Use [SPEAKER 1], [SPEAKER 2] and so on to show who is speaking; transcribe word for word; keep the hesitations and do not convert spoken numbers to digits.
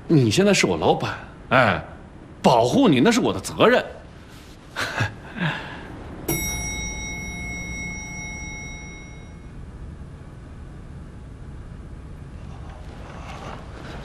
[SPEAKER 1] 你现在是我老板，哎，保护你那是我的责任。